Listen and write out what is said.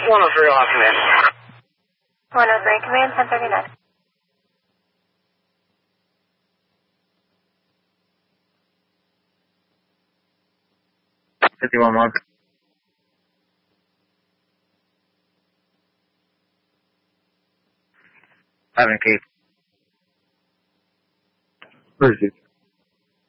103 on command. 103, command 1039. Mark. Having Cape. Where is it?